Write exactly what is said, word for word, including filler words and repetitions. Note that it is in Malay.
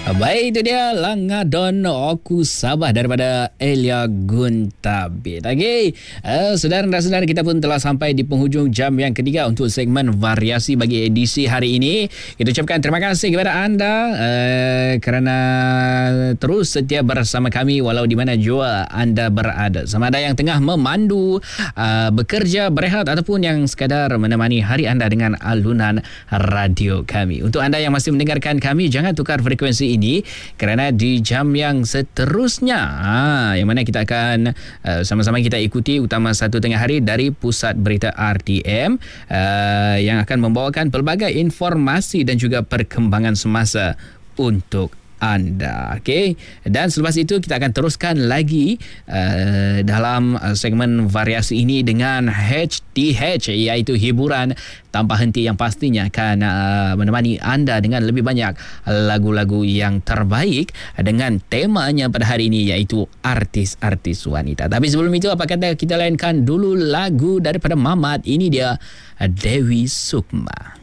Baik, itu dia Langadon Oku Sabah daripada Elia Guntabit. Okey, uh, saudara dan saudara, kita pun telah sampai di penghujung jam yang ketiga untuk segmen variasi bagi edisi hari ini. Kita ucapkan terima kasih kepada anda uh, kerana terus setia bersama kami walau di mana jua anda berada. Sama ada yang tengah memandu, uh, bekerja, berehat ataupun yang sekadar menemani hari anda dengan alunan radio kami. Untuk anda yang masih mendengarkan kami, jangan tukar frekuensi ini kerana di jam yang seterusnya ha, yang mana kita akan uh, sama-sama kita ikuti utama satu tengah hari dari Pusat Berita R T M uh, yang akan membawakan pelbagai informasi dan juga perkembangan semasa untuk anda. Okey, dan selepas itu kita akan teruskan lagi uh, dalam uh, segmen variasi ini dengan H T H, iaitu hiburan tanpa henti yang pastinya akan uh, menemani anda dengan lebih banyak lagu-lagu yang terbaik dengan temanya pada hari ini, iaitu artis-artis wanita. Tapi sebelum itu, apa kata kita lainkan dulu lagu daripada Mamat. Ini dia Dewi Sukma.